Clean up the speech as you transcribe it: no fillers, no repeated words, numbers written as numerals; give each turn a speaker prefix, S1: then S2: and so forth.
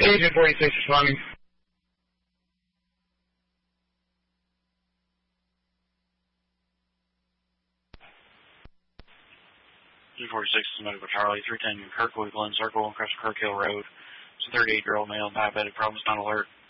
S1: Agent 46 responding.
S2: G46 is medical Charlie, 310 Kirkwood Glen Circle, across Kirk Hill Road. It's a 38-year-old male, diabetic, problems not alert.